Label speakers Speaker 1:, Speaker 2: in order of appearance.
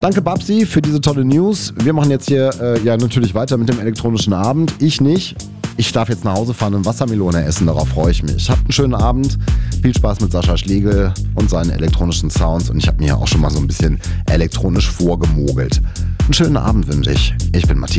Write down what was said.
Speaker 1: Danke Babsi für diese tolle News. Wir machen jetzt hier natürlich weiter mit dem elektronischen Abend. Ich nicht. Ich darf jetzt nach Hause fahren und Wassermelone essen, darauf freue ich mich. Habt einen schönen Abend, viel Spaß mit Sascha Schlegel und seinen elektronischen Sounds und ich habe mir auch schon mal so ein bisschen elektronisch vorgemogelt. Einen schönen Abend wünsche ich. Ich bin Matthias.